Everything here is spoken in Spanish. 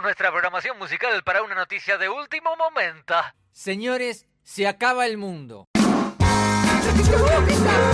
nuestra programación musical para una noticia de último momento. Señores, se acaba el mundo. ¡Está